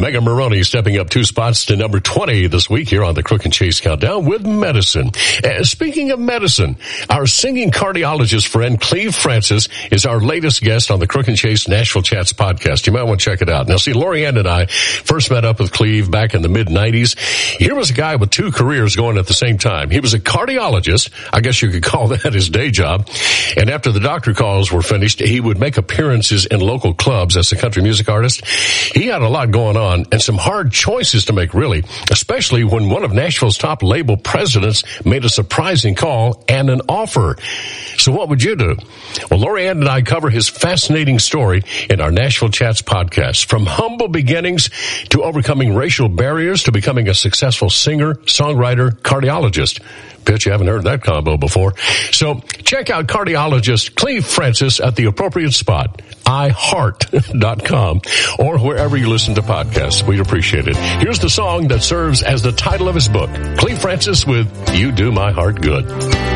Megan Maroney stepping up 2 spots to number 20 this week here on the Crook and Chase Countdown with Medicine. Speaking of medicine, our singing cardiologist friend Cleve Francis is our latest guest on the Crook and Chase Nashville Chats podcast. You might want to check it out. Now, see, Lorianne and I first met up with Cleve back in the mid-90s. Here was a guy with 2 careers going at the same time. He was a cardiologist. I guess you could call that his day job. And after the doctor calls were finished, he would make appearances in local clubs as a country music artist. He had a lot going on and some hard choices to make, really, especially when one of Nashville's top label presidents made a surprising call and an offer. So what would you do? Well, Lorianne and I cover his fascinating story in our Nashville Chats podcast. From humble beginnings to overcoming racial barriers to becoming a successful singer, songwriter, cardiologist. Bet you haven't heard that combo before. So check out cardiologist Cleve Francis at the appropriate spot, iHeart.com, or wherever you listen to podcasts. We'd appreciate it. Here's the song that serves as the title of his book, Cleve Francis with You Do My Heart Good.